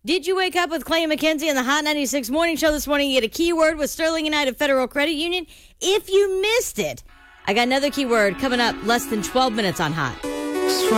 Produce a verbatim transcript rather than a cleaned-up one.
Did you wake up with Clay and McKenzie on the Hot ninety-six Morning Show this morning? You get a keyword with Sterling United Federal Credit Union. If you missed it, I got another keyword coming up less than twelve minutes on Hot.